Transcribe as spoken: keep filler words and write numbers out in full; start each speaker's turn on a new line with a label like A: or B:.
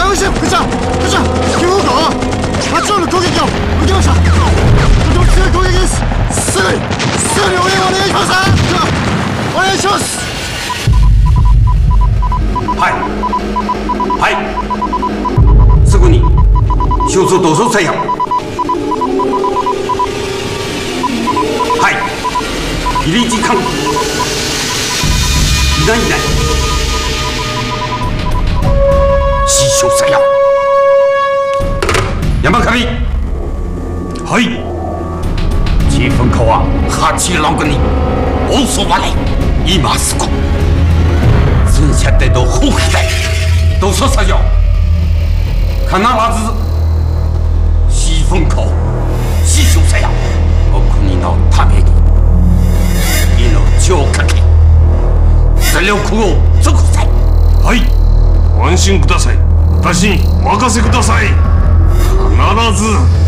A: 危险！部長部長急報か八丁の攻撃を受けました。とても強い攻撃です。すぐにすぐに応援お願いします。お願いします。
B: はいはいすぐに手术动手这样。はい一立即抗一难一难死手这样。山上
C: はい
B: 七分口は八郎軍に大そば来今すぐ剩下的都后代都说啥样必ず七分口死手这样お国のために命をかけ全力を尽くせ。
C: はい、ご安心ください。私にお任せください。必ず